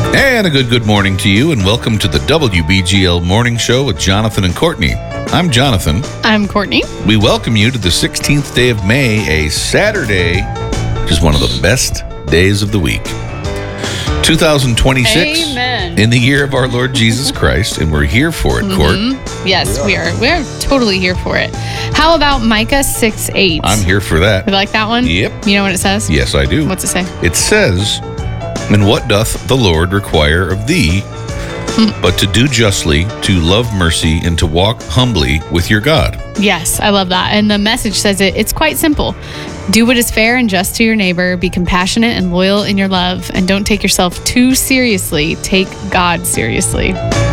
And a good morning to you, and welcome to the WBGL Morning Show with Jonathan and Courtney. I'm Jonathan. I'm Courtney. We welcome you to the 16th day of May, a Saturday, which is one of the best days of the week. 2026, Amen. In the year of our Lord Jesus Christ, and we're here for it, Court. Yes, we are. We're totally here for it. How about Micah 6:8? I'm here for that. You like that one? Yep. You know what it says? Yes, I do. What's it say? It says, "And what doth the Lord require of thee, but to do justly, to love mercy, and to walk humbly with your God?" Yes, I love that. And the message says it's quite simple. Do what is fair and just to your neighbor. Be compassionate and loyal in your love. And don't take yourself too seriously. Take God seriously.